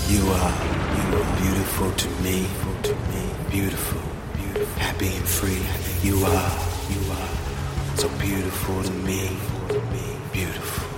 You are beautiful to me, beautiful, happy and free. You are so beautiful to me, beautiful.